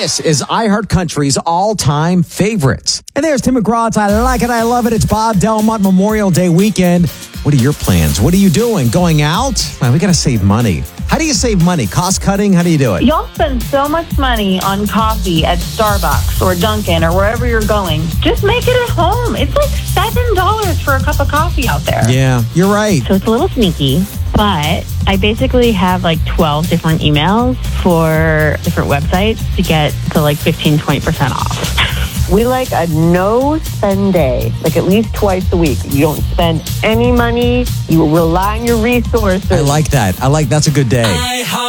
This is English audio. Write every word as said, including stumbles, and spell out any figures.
This is iHeartCountry's all-time favorites. And there's Tim McGraw's I Like It, I Love It. It's Bob Delmont Memorial Day weekend. What are your plans? What are you doing? Going out? Man, we got to save money. How do you save money? Cost cutting? How do you do it? Y'all spend so much money on coffee at Starbucks or Dunkin' or wherever you're going. Just make it at home. It's like seven dollars for a cup of coffee out there. Yeah, you're right. So it's a little sneaky, but I basically have like twelve different emails for different websites to get to like fifteen, twenty percent off. We like a no-spend day, like at least twice a week. You don't spend any money. You rely on your resources. I like that. I like that's a good day.